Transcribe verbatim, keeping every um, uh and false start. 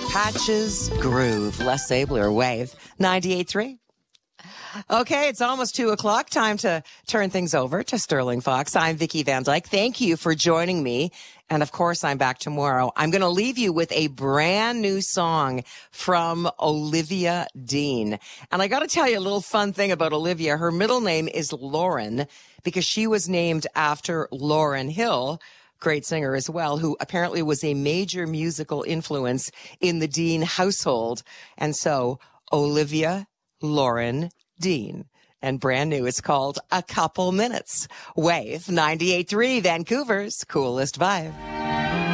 Patches Groove, Les Abler, Wave, ninety-eight point three. Okay, it's almost two o'clock. Time to turn things over to Sterling Fox. I'm Vicki Van Dyke. Thank you for joining me. And of course, I'm back tomorrow. I'm going to leave you with a brand new song from Olivia Dean. And I got to tell you a little fun thing about Olivia. Her middle name is Lauren because she was named after Lauryn Hill, great singer as well, who apparently was a major musical influence in the Dean household. And so Olivia Lauren Dean. And brand new, it's called A Couple Minutes. Wave ninety-eight point three, Vancouver's coolest vibe.